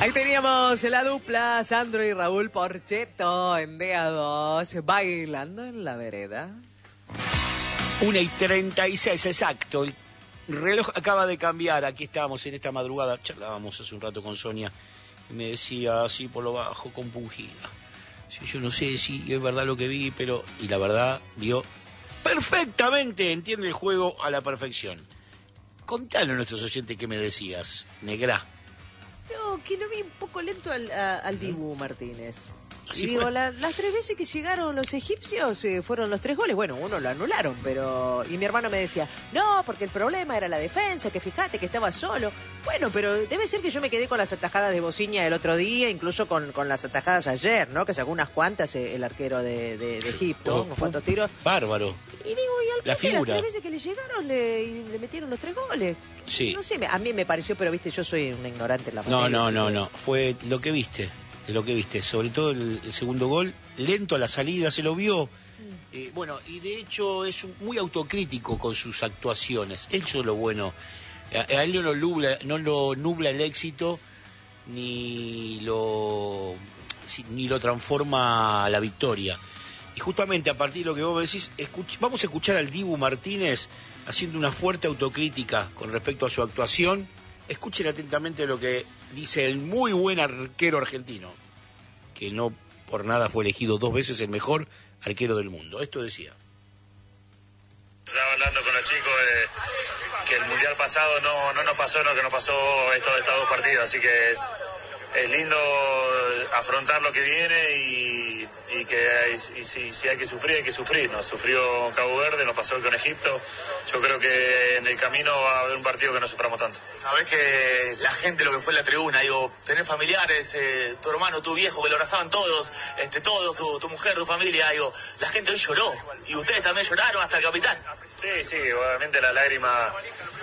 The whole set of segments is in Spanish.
Ahí teníamos la dupla Sandro y Raúl Porchetto en DA2, bailando en la vereda. 1:36 exacto. El reloj acaba de cambiar. Aquí estábamos en esta madrugada. Charlábamos hace un rato con Sonia y me decía así por lo bajo, compungida. Sí, yo no sé si es verdad lo que vi, pero... Y la verdad, vio perfectamente, entiende el juego a la perfección. Contale a nuestros oyentes qué me decías, negra. Yo que lo vi un poco lento al Dibu Martínez. Así Y digo, fue. las 3 veces que llegaron los egipcios fueron los 3 goles. Bueno, uno lo anularon, pero... Y mi hermano me decía, no, porque el problema era la defensa, que fíjate que estaba solo. Bueno, pero debe ser que yo me quedé con las atajadas de Bociña el otro día, incluso con las atajadas ayer, ¿no? Que sacó unas cuantas el arquero de Egipto, unos cuantos tiros. Bárbaro. Y digo, y al La Pepe, las figura. 3 veces que le llegaron, le metieron los 3 goles. Sí. No sé, a mí me pareció, pero viste, yo soy un ignorante en la materia. No. Fue lo que viste. De lo que viste, sobre todo el segundo gol, lento a la salida, se lo vio. Bueno, y de hecho es muy autocrítico con sus actuaciones. Eso es lo bueno. A él no lo nubla el éxito, ni lo transforma a la victoria. Y justamente a partir de lo que vos me decís, vamos a escuchar al Dibu Martínez haciendo una fuerte autocrítica con respecto a su actuación. Escuchen atentamente lo que dice el muy buen arquero argentino, que no por nada fue elegido 2 veces el mejor arquero del mundo. Esto decía. Estaba hablando con los chicos que el mundial pasado no nos pasó lo que nos pasó estos 2 partidos, así que es lindo afrontar lo que viene y que si hay que sufrir, hay que sufrir. Nos sufrió Cabo Verde, nos pasó con Egipto. Yo creo que en el camino va a haber un partido que no suframos tanto. Sabés que la gente, lo que fue en la tribuna, digo, tener familiares, tu hermano, tu viejo, que lo abrazaban todos, todos, tu mujer, tu familia, digo, la gente hoy lloró. Y ustedes también lloraron, hasta el capitán. Sí, obviamente las lágrimas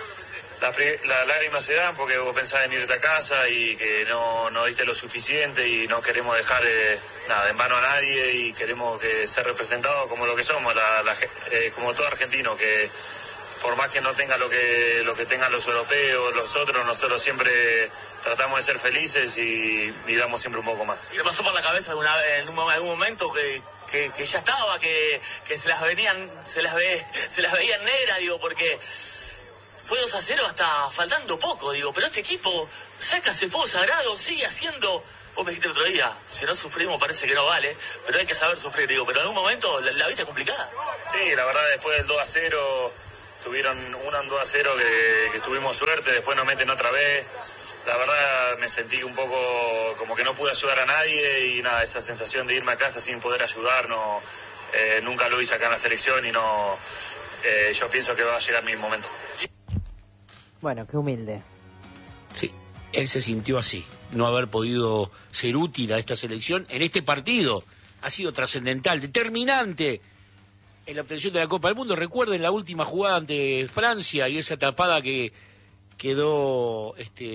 se dan porque vos pensás en irte a casa y que no diste lo suficiente y no queremos dejar en vano a nadie y queremos que ser representados como lo que somos, como todo argentino, que por más que no tenga lo que tengan los europeos, los otros, nosotros siempre tratamos de ser felices y damos siempre un poco más. ¿Y le pasó por la cabeza en algún momento que ya estaba, que se las veían negras, digo, porque fue 2-0 hasta faltando poco, digo, pero este equipo saca ese fuego sagrado, sigue haciendo... Vos me dijiste el otro día, si no sufrimos parece que no vale, pero hay que saber sufrir, digo, pero en algún momento la vista es complicada. Sí, la verdad, después del 2-0, tuvieron un 2-0 que tuvimos suerte, después nos meten otra vez. La verdad me sentí un poco como que no pude ayudar a nadie y nada, esa sensación de irme a casa sin poder ayudar, nunca lo hice acá en la selección y yo pienso que va a llegar mi momento. Bueno, qué humilde. Sí, él se sintió así, no haber podido ser útil a esta selección en este partido. Ha sido trascendental, determinante en la obtención de la Copa del Mundo. Recuerden la última jugada ante Francia y esa tapada que quedó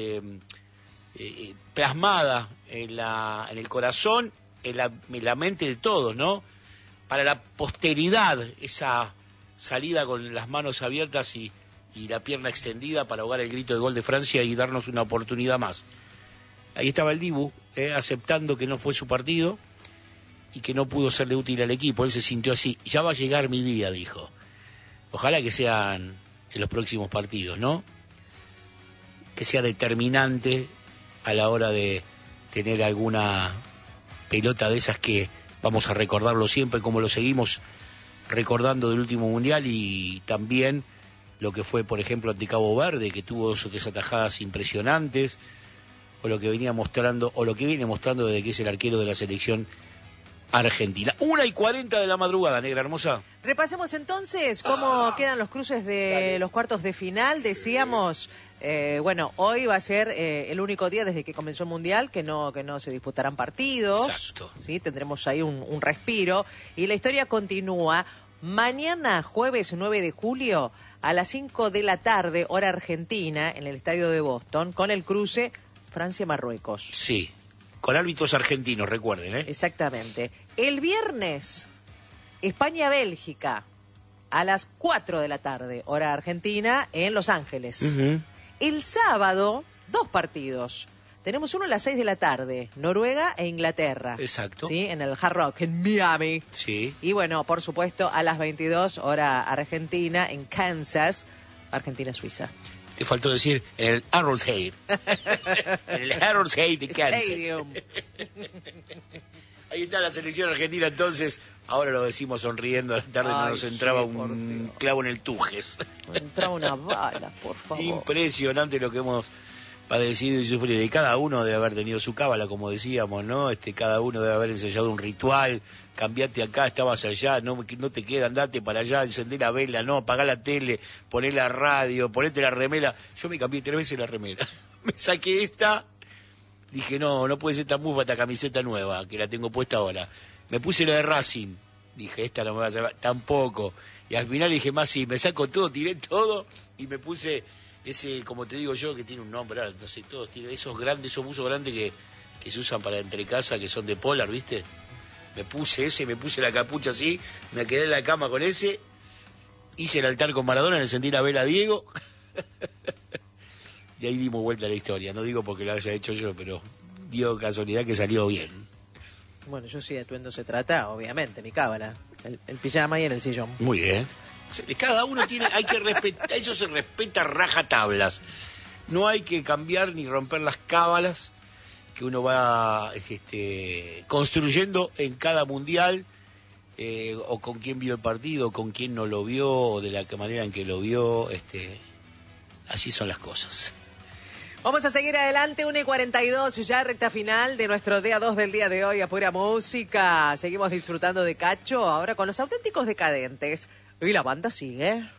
plasmada en el corazón, en la mente de todos, ¿no? Para la posteridad, esa salida con las manos abiertas y la pierna extendida para ahogar el grito de gol de Francia y darnos una oportunidad más. Ahí estaba el Dibu, aceptando que no fue su partido y que no pudo serle útil al equipo. Él se sintió así. Ya va a llegar mi día, dijo. Ojalá que sean en los próximos partidos, ¿no? Que sea determinante a la hora de tener alguna pelota de esas que vamos a recordarlo siempre, como lo seguimos recordando del último mundial, y también lo que fue, por ejemplo, ante Cabo Verde, que tuvo 2 o 3 atajadas impresionantes, o lo que venía mostrando, o lo que viene mostrando desde que es el arquero de la selección argentina. 1:40 de la madrugada, negra hermosa. Repasemos entonces cómo quedan los cruces de los cuartos de final. Decíamos, hoy va a ser el único día desde que comenzó el Mundial que no se disputarán partidos. Exacto. ¿Sí? Tendremos ahí un respiro. Y la historia continúa. Mañana, jueves 9 de julio, a las 5 de la tarde, hora argentina, en el estadio de Boston, con el cruce Francia-Marruecos. Sí, con árbitros argentinos, recuerden, ¿eh? Exactamente. El viernes, España-Bélgica, a las 4 de la tarde, hora argentina, en Los Ángeles. Uh-huh. El sábado, 2 partidos. Tenemos uno a las 6 de la tarde, Noruega e Inglaterra. Exacto. Sí, en el Hard Rock, en Miami. Sí. Y bueno, por supuesto, a las 22, hora Argentina, en Kansas, Argentina-Suiza. Te faltó decir en el Arrowhead. En el Arrowhead de Kansas. Stadium. Ahí está la selección argentina, entonces. Ahora lo decimos sonriendo, a la tarde no Ay, nos entraba sí, por un Dios. clavo en el tujes. Me entraba una bala, por favor. Impresionante lo que hemos padecido y sufrido. Y cada uno debe haber tenido su cábala, como decíamos, ¿no? Cada uno debe haber ensayado un ritual. Cambiate acá, estabas allá, no te queda, andate para allá, encendé la vela, no, apagá la tele, poné la radio, ponete la remera. Yo me cambié 3 veces la remera. Me saqué esta, dije, no puede ser tan mufa esta camiseta nueva, que la tengo puesta ahora. Me puse la de Racing, dije, esta no me va a hacer, tampoco. Y al final dije, más sí, me saco todo, tiré todo y me puse ese, como te digo yo, que tiene un nombre, ahora, no sé, todos tienen esos grandes, esos buzos grandes que se usan para entrecasa, que son de polar, ¿viste? Me puse ese, me puse la capucha así, me quedé en la cama con ese, hice el altar con Maradona, le encendí la vela a Diego, y ahí dimos vuelta a la historia. No digo porque lo haya hecho yo, pero dio casualidad que salió bien. Bueno, yo sí de atuendo se trata, obviamente, mi cábala. El pijama y en el sillón. Muy bien. Cada uno tiene, hay que respetar, eso se respeta rajatablas. No hay que cambiar ni romper las cábalas que uno va construyendo en cada mundial, o con quién vio el partido, con quién no lo vio, o de la manera en que lo vio. Así son las cosas. Vamos a seguir adelante, 1:42, ya recta final de nuestro día 2 del día de hoy, a pura música. Seguimos disfrutando de Cacho, ahora con los auténticos decadentes. Y la banda sigue.